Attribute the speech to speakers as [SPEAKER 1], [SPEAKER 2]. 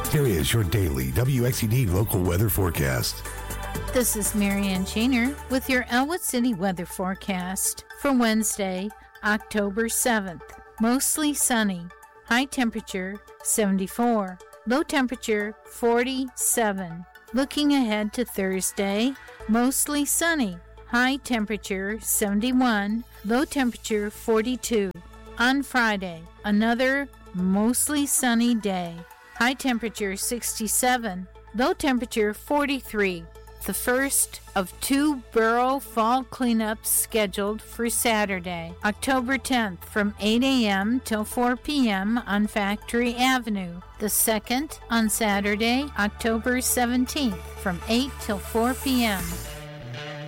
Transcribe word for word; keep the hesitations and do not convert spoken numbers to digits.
[SPEAKER 1] Here is your daily W X C D local weather forecast.
[SPEAKER 2] This is Marianne Chainer with your Elwood City weather forecast for Wednesday, October seventh. Mostly sunny. High temperature seventy-four. Low temperature forty-seven. Looking ahead to Thursday, mostly sunny. High temperature seventy-one. Low temperature forty-two. On Friday, another mostly sunny day. High temperature sixty-seven. Low temperature forty-three. The first of two borough fall cleanups scheduled for Saturday, October tenth from eight a.m. till four p.m. on Factory Avenue. The second on Saturday, October seventeenth from eight till four p.m.